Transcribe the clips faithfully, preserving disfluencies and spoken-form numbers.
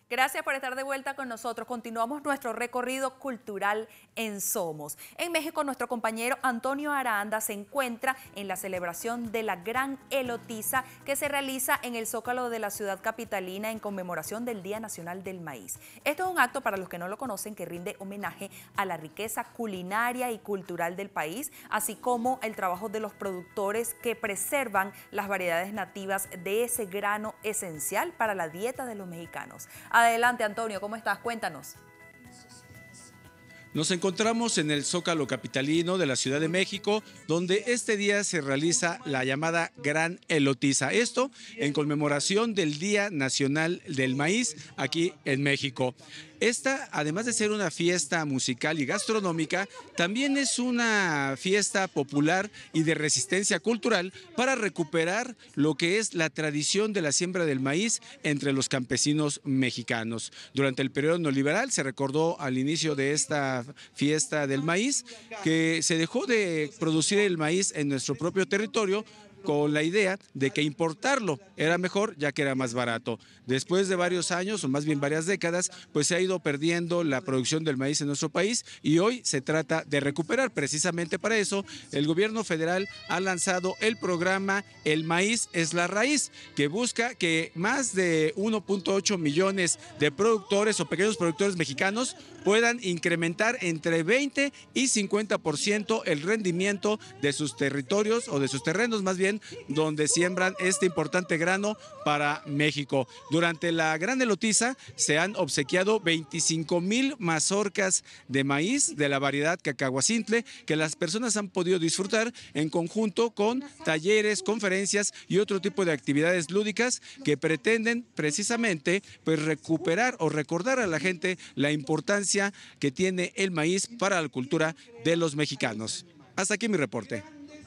Gracias por estar de vuelta con nosotros. Continuamos nuestro recorrido cultural en Somos. En México, nuestro compañero Antonio Aranda se encuentra en la celebración de la Gran Elotiza que se realiza en el Zócalo de la ciudad capitalina en conmemoración del Día Nacional del Maíz. Esto es un acto, para los que no lo conocen, que rinde homenaje a la riqueza culinaria y cultural del país, así como el trabajo de los productores que preservan las variedades nativas de ese grano esencial para la dieta de los mexicanos. Adelante, Antonio, ¿cómo estás? Cuéntanos. Nos encontramos en el Zócalo capitalino de la Ciudad de México, donde este día se realiza la llamada Gran Elotiza. Esto en conmemoración del Día Nacional del Maíz aquí en México. Esta, además de ser una fiesta musical y gastronómica, también es una fiesta popular y de resistencia cultural para recuperar lo que es la tradición de la siembra del maíz entre los campesinos mexicanos. Durante el periodo neoliberal se recordó al inicio de esta fiesta del maíz que se dejó de producir el maíz en nuestro propio territorio, con la idea de que importarlo era mejor, ya que era más barato. Después de varios años, o más bien varias décadas, pues se ha ido perdiendo la producción del maíz en nuestro país y hoy se trata de recuperar. Precisamente para eso, el gobierno federal ha lanzado el programa El Maíz es la Raíz, que busca que más de uno punto ocho millones de productores o pequeños productores mexicanos puedan incrementar entre veinte y cincuenta por ciento el rendimiento de sus territorios o de sus terrenos, más bien, donde siembran este importante grano para México. Durante la Gran Elotiza se han obsequiado veinticinco mil mazorcas de maíz de la variedad cacahuacintle que las personas han podido disfrutar en conjunto con talleres, conferencias y otro tipo de actividades lúdicas que pretenden precisamente pues recuperar o recordar a la gente la importancia que tiene el maíz para la cultura de los mexicanos. Hasta aquí mi reporte.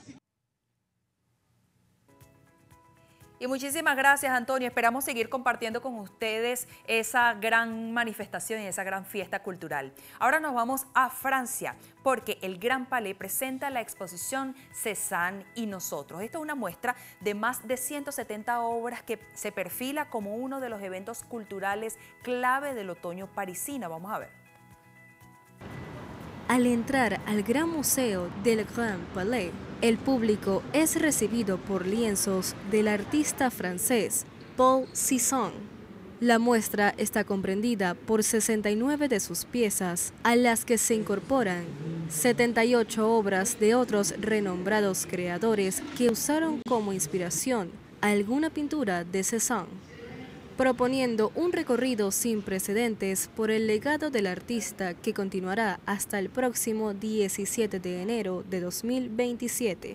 Y muchísimas gracias, Antonio. Esperamos seguir compartiendo con ustedes esa gran manifestación y esa gran fiesta cultural. Ahora nos vamos a Francia, porque el Gran Palais presenta la exposición Cézanne y nosotros. Esta es una muestra de más de ciento setenta obras que se perfila como uno de los eventos culturales clave del otoño parisino. Vamos a ver. Al entrar al Gran Museo del Grand Palais, el público es recibido por lienzos del artista francés Paul Cézanne. La muestra está comprendida por sesenta y nueve de sus piezas, a las que se incorporan setenta y ocho obras de otros renombrados creadores que usaron como inspiración alguna pintura de Cézanne, proponiendo un recorrido sin precedentes por el legado del artista que continuará hasta el próximo diecisiete de enero de dos mil veintisiete.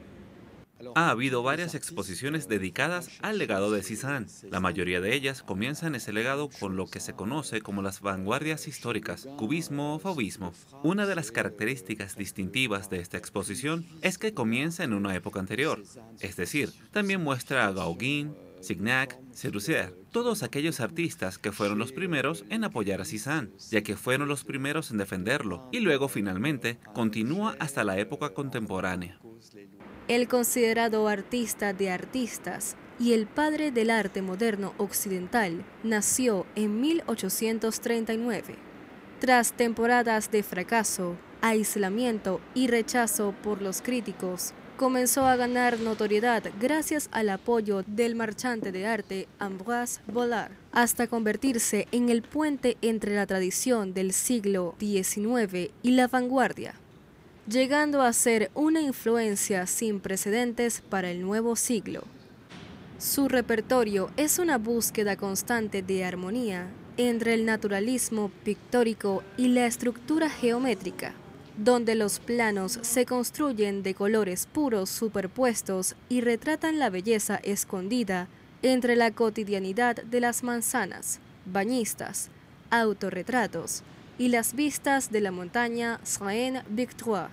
Ha habido varias exposiciones dedicadas al legado de Cézanne. La mayoría de ellas comienzan ese legado con lo que se conoce como las vanguardias históricas, cubismo o fauvismo. Una de las características distintivas de esta exposición es que comienza en una época anterior, es decir, también muestra a Gauguin, Signac, Cérussert, todos aquellos artistas que fueron los primeros en apoyar a Cézanne, ya que fueron los primeros en defenderlo, y luego finalmente continúa hasta la época contemporánea. El considerado artista de artistas y el padre del arte moderno occidental nació en mil ochocientos treinta y nueve. Tras temporadas de fracaso, aislamiento y rechazo por los críticos, comenzó a ganar notoriedad gracias al apoyo del marchante de arte Ambroise Vollard, hasta convertirse en el puente entre la tradición del siglo diecinueve y la vanguardia, llegando a ser una influencia sin precedentes para el nuevo siglo. Su repertorio es una búsqueda constante de armonía entre el naturalismo pictórico y la estructura geométrica, donde los planos se construyen de colores puros superpuestos y retratan la belleza escondida entre la cotidianidad de las manzanas, bañistas, autorretratos y las vistas de la montaña Seine-Victoire.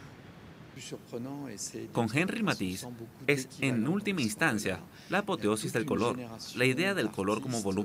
Con Henri Matisse es, en última instancia, la apoteosis del color, la idea del color como volumen